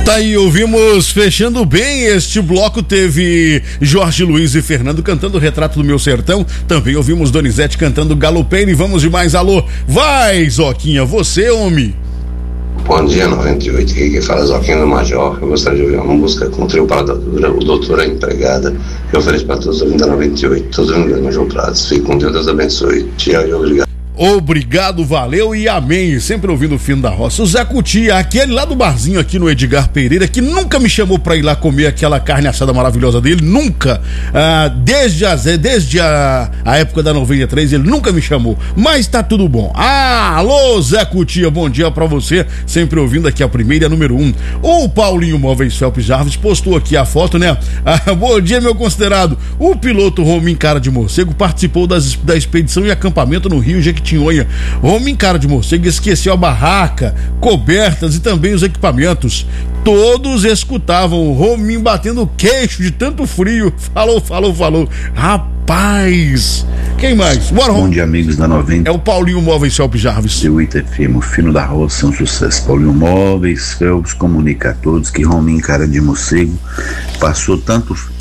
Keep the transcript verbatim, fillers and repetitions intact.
Tá aí, ouvimos fechando bem este bloco, teve Jorge Luiz e Fernando cantando o Retrato do Meu Sertão, também ouvimos Donizete cantando Galopeiro e vamos de mais alô. Vai, Zoquinha, você, homem. Bom dia, noventa e oito, aqui quem fala é Zoquinha do Major. Eu gostaria de ouvir uma música com o trio Paradadura, o Doutor a Empregada, que eu ofereço para todos ouvindo da noventa e oito, todos ouvindo da João Prados. Fique com Deus, Deus abençoe. Tchau e obrigado. Obrigado, valeu e amém. Sempre ouvindo o Fino da Roça. O Zé Cutia, aquele lá do barzinho aqui no Edgar Pereira, que nunca me chamou pra ir lá comer aquela carne assada maravilhosa dele, nunca. Ah, desde a, desde a, a época da noventa e três, ele nunca me chamou. Mas tá tudo bom. Ah, alô, Zé Cutia, bom dia pra você. Sempre ouvindo aqui a primeira e a número um. O Paulinho Móveis Felps Jarvis postou aqui a foto, né? Ah, bom dia, meu considerado. O piloto Rominho Cara de Morcego participou das, da expedição e acampamento no Rio Jequitinhonha. Homem Cara de Morcego esqueceu a barraca, cobertas e também os equipamentos. Todos escutavam o Rominho batendo o queixo de tanto frio. Falou, falou, falou. Rapaz, quem mais? Bora, Bom dia, amigos da noventa. É o Paulinho Móveis Felps Jarvis. Seu Ita F M, o Fino da Roça, um sucesso. Paulinho Móveis Felps comunica a todos que Rominho Cara de Morcego passou tanto